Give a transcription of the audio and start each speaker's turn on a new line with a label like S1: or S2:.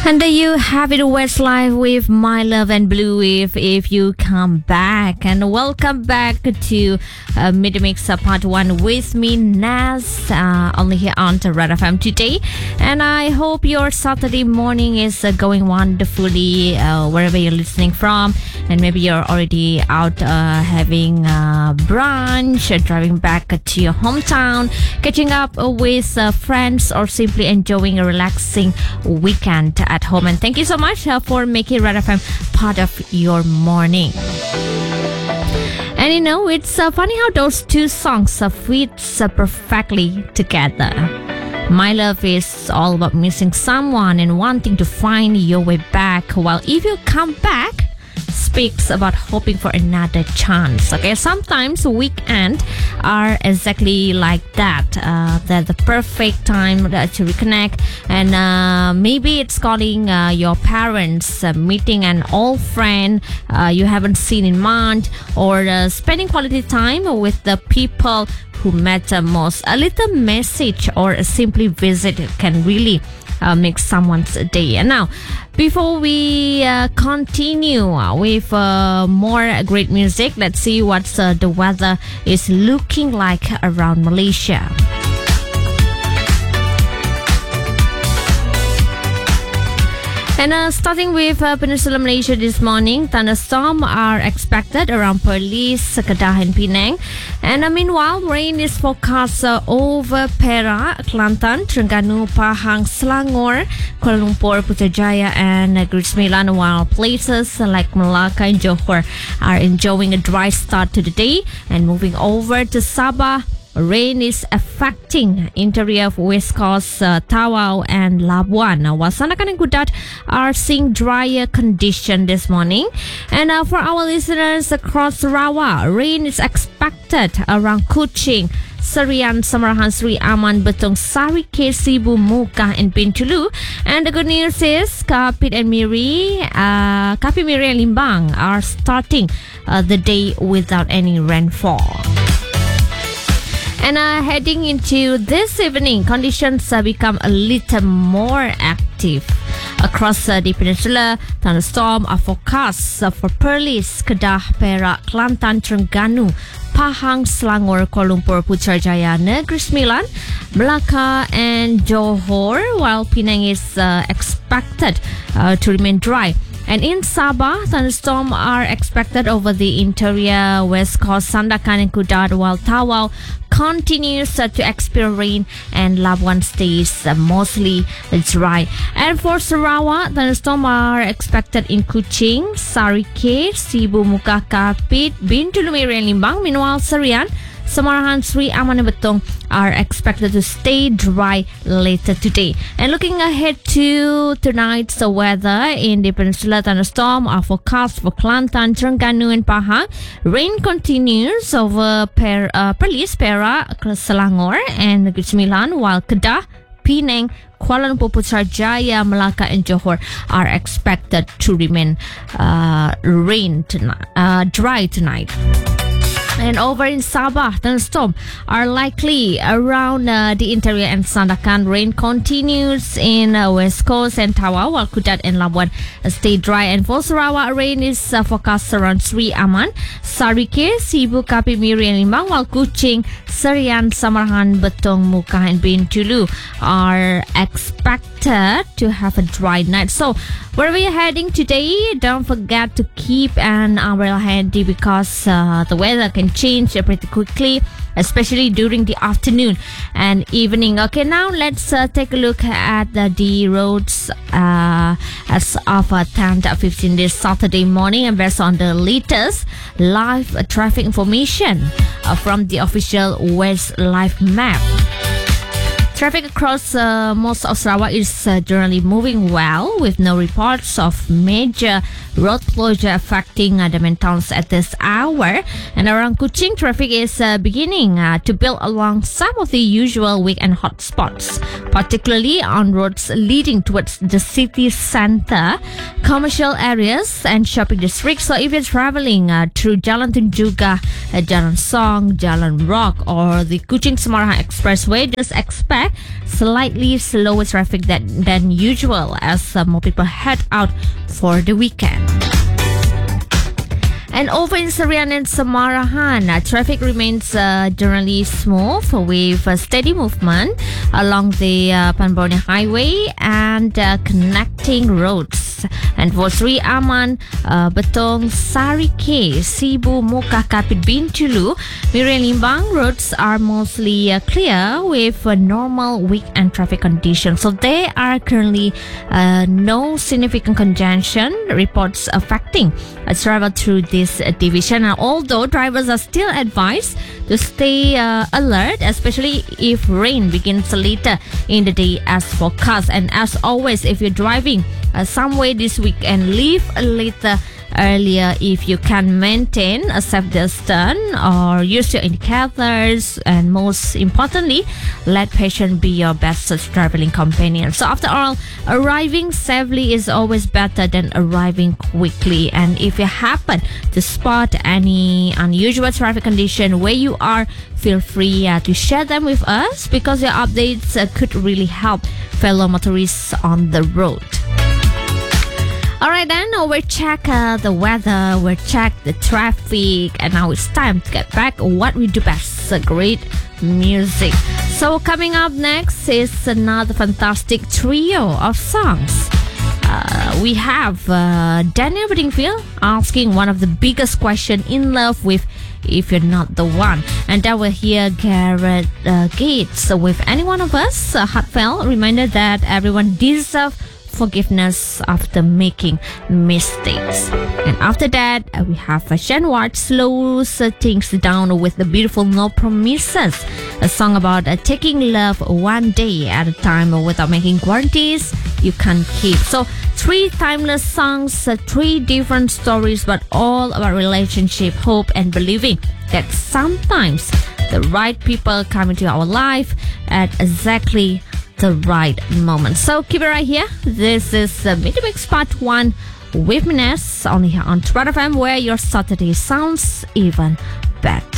S1: And there you have it, Westlife with My Love and Blue Wave. If you come back, and welcome back to Mid Mix Part 1 with me, Naz, only here on Red FM today. And I hope your Saturday morning is going wonderfully wherever you're listening from. And maybe you're already out having brunch, driving back to your hometown, catching up with friends, or simply enjoying a relaxing weekend at home. And thank you so much for making Red FM part of your morning. And you know, it's funny how those two songs fit perfectly together. My Love is all about missing someone and wanting to find your way back, while If You Come Back speaks about hoping for another chance. Okay, sometimes weekend are exactly like that. They're the perfect time to reconnect, and maybe it's calling your parents, meeting an old friend you haven't seen in months, or spending quality time with the people who matter most. A little message or a simply visit can really make someone's day. And now, before we continue with more great music, let's see what the weather is looking like around Malaysia. And starting with Peninsula Malaysia this morning, thunderstorms are expected around Perlis, Kedah and Penang. And meanwhile, rain is forecast over Perak, Kelantan, Terengganu, Pahang, Selangor, Kuala Lumpur, Putrajaya and Negeri Sembilan, while places like Melaka and Johor are enjoying a dry start to the day. And moving over to Sabah, rain is affecting interior of West Coast, Tawau and Labuan. While Sandakan and Kudat are seeing drier condition this morning. And for our listeners across Sarawak, rain is expected around Kuching, Serian, Samarahan, Sri Aman, Betong, Sarike, Sibu, Muka and Bintulu. And the good news is Kapit and Miri, Kapi, Miri and Limbang are starting the day without any rainfall. And heading into this evening, conditions become a little more active. Across the peninsula, thunderstorms are forecast for Perlis, Kedah, Perak, Kelantan, Terengganu, Pahang, Selangor, Kuala Lumpur, Putrajaya, Negeri Sembilan, Melaka and Johor, while Penang is expected to remain dry. And in Sabah, thunderstorms are expected over the interior, West Coast, Sandakan and Kudat, while Tawau continues to experience rain and Labuan stays mostly dry. And for Sarawak, thunderstorms are expected in Kuching, Sarike, Sibu, Muka, Kapit, Bintulu, Miri and Limbang. Meanwhile, Serian, Samarahan, Sri Aman and Betong are expected to stay dry later today. And looking ahead to tonight's weather in the peninsula, thunderstorms are forecast for Kelantan, Terengganu and Pahang. Rain continues over Perlis, Perak, Selangor and Negeri Sembilan, while Kedah, Penang, Kuala Lumpur, Putrajaya, Melaka and Johor are expected to remain dry tonight. And over in Sabah, thunderstorms are likely around the interior and Sandakan. Rain continues in West Coast and Tawau, while Kudat and Labuan stay dry. And for Sarawak, rain is forecast around Sri Aman, Sarike, Sibu, Kapi, Miri and Limbang, while Kuching, Serian, Samarahan, Betong, Muka and Bintulu are expected to have a dry night. So wherever you're heading today, don't forget to keep an umbrella handy, because the weather can change pretty quickly, especially during the afternoon and evening. Okay, now let's take a look at the roads as of 10:15 this Saturday morning, and based on the latest live traffic information from the official Westlife map. Traffic across most of Sarawak is generally moving well, with no reports of major road closure affecting the main towns at this hour. And around Kuching, traffic is beginning to build along some of the usual weekend hotspots, particularly on roads leading towards the city centre, commercial areas and shopping districts. So if you're travelling through Jalan Tunjungan, Jalan Song, Jalan Rock or the Kuching Samarahan Expressway, just expect expect slightly slower traffic than usual as more people head out for the weekend. And over in Serian and Samarahan, traffic remains generally smooth with steady movement along the Panborneo Highway and connecting roads. And for Sri Aman, Betong, Sarike, Sibu, Muka, Kapit, Bintulu, Miriam Limbang roads are mostly clear with normal weekend traffic conditions. So there are currently no significant congestion reports affecting travel through this division. And although drivers are still advised to stay alert, especially if rain begins later in the day as forecast. And as always, if you're driving some way this weekend, leave later earlier if you can maintain a safe distance or use your indicators, and most importantly, let patience be your best traveling companion. So after all, arriving safely is always better than arriving quickly. And if you happen to spot any unusual traffic condition where you are, feel free to share them with us, because your updates could really help fellow motorists on the road. Alright then, we'll check the weather, we'll check the traffic, and now it's time to get back what we do best, great music. So coming up next is another fantastic trio of songs. We have Daniel Bedingfield asking one of the biggest questions in love with If You're Not the One. And then we'll hear Gareth Gates with Any One of Us, a heartfelt reminder that everyone deserves forgiveness after making mistakes. And after that, we have Shen Ward slows things down with the beautiful No Promises, a song about taking love one day at a time without making guarantees you can't keep. So 3 timeless songs, 3 different stories, but all about relationship, hope, and believing that sometimes the right people come into our life at exactly the right moment. So keep it right here. This is Meet the Mix Part 1 with Mines, only here on Trad FM, where your Saturday sounds even better.